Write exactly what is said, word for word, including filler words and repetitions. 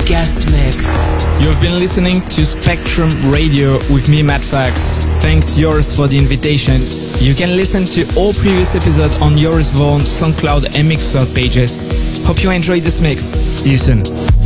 guest mix. You've been listening to Spectrum Radio with me, Matt Fax. Thanks Joris for the invitation. You can listen to all previous episodes on Joris Vaughan, SoundCloud and Mixcloud pages. Hope you enjoyed this mix. See you soon.